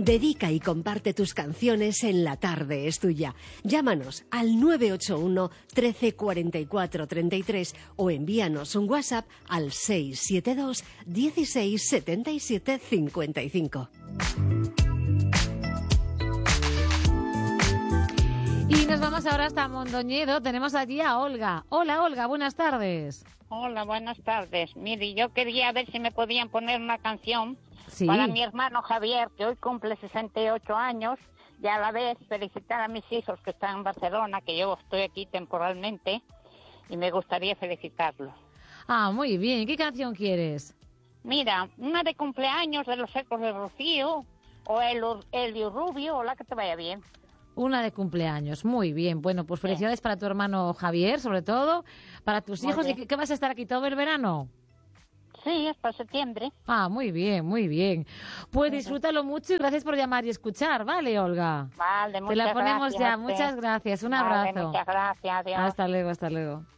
Dedica y comparte tus canciones en La Tarde es Tuya. Llámanos al 981 13 44 33 o envíanos un WhatsApp al 672 16 77 55. Y nos vamos ahora hasta Mondoñedo. Tenemos allí a Olga. Hola, Olga, buenas tardes. Hola, buenas tardes. Mire, yo quería ver si me podían poner una canción Sí. para mi hermano Javier, que hoy cumple 68 años, y a la vez felicitar a mis hijos que están en Barcelona, que yo estoy aquí temporalmente, y me gustaría felicitarlos. Ah, muy bien. ¿Qué canción quieres? Mira, una de cumpleaños de los Ecos de Rocío, o el Rubio, o la que te vaya bien. Una de cumpleaños. Muy bien. Bueno, pues felicidades para tu hermano Javier, sobre todo, para tus Muy hijos. bien. ¿Y qué vas a estar aquí todo el verano? Sí, hasta septiembre. Ah, muy bien, muy bien. Pues disfrútalo mucho y gracias por llamar y escuchar, ¿vale, Olga? Vale, Te muchas la ponemos gracias. ya. Muchas gracias. Un Vale, abrazo. muchas gracias. Adiós. Hasta luego, hasta luego.